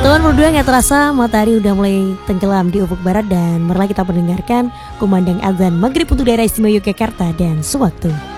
Teman berdua, gak terasa matahari udah mulai tenggelam di ufuk barat dan marilah kita mendengarkan kumandang azan maghrib untuk daerah istimewa Yogyakarta dan sewaktu.